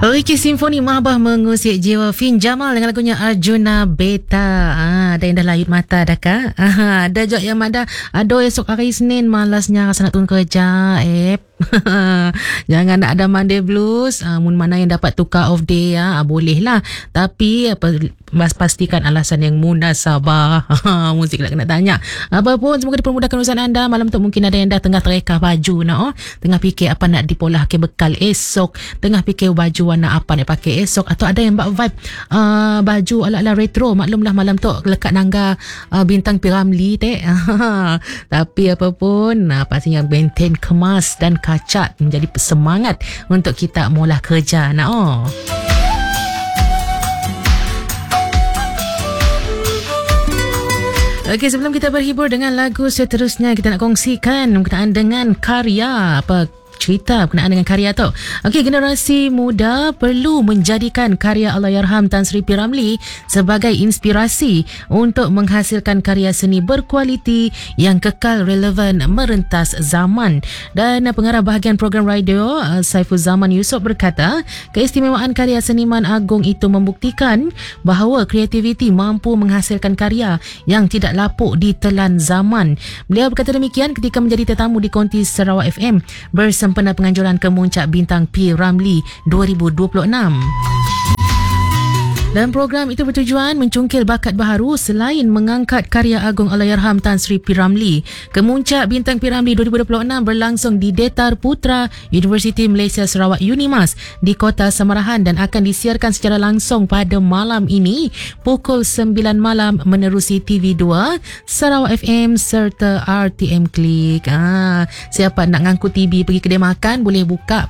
Okey, Simfoni Mahbah mengusik jiwa. Fin Jamal dengan lagunya Arjuna Beta. Ada yang dah layut mata dah kah? Ada jok yang ada. Aduh, esok hari Senin malasnya rasa nak turun kerja. Jangan nak ada Monday blues. Mun mana yang dapat tukar off day boleh lah. Tapi pastikan alasan yang munasabah. Musik lah kena tanya. Apapun, semoga dipermudahkan urusan anda. Malam tu mungkin ada yang dah tengah terekah baju nak. Tengah fikir apa nak dipolah ke bekal esok. Tengah fikir baju warna apa nak pakai esok. Atau ada yang buat vibe baju ala-ala retro. Maklumlah malam tu lekat nangga bintang Piramli teh. Tapi apapun, pastinya benten kemas dan kacat menjadi semangat untuk kita mula kerja nak. Okey, sebelum kita berhibur dengan lagu seterusnya, kita nak kongsikan berkenaan dengan karya. Cerita berkenaan dengan karya tu. Okey, generasi muda perlu menjadikan karya Allahyarham Tan Sri P. Ramlee sebagai inspirasi untuk menghasilkan karya seni berkualiti yang kekal relevan merentas zaman. Dan pengarah bahagian program radio Saiful Zaman Yusof berkata, keistimewaan karya seniman agung itu membuktikan bahawa kreativiti mampu menghasilkan karya yang tidak lapuk ditelan zaman. Beliau berkata demikian ketika menjadi tetamu di Konti Sarawak FM bersempena penganjuran kemuncak bintang P. Ramlee 2026. Dan program itu bertujuan mencungkil bakat baharu selain mengangkat karya agung Allahyarham Tan Sri P. Ramlee. Kemuncak bintang P. Ramlee 2026 berlangsung di Datar Putra Universiti Malaysia Sarawak UNIMAS di Kota Samarahan dan akan disiarkan secara langsung pada malam ini pukul 9 malam menerusi TV2, Sarawak FM serta RTM Klik. Siapa nak ngangkut TV pergi kedai makan boleh buka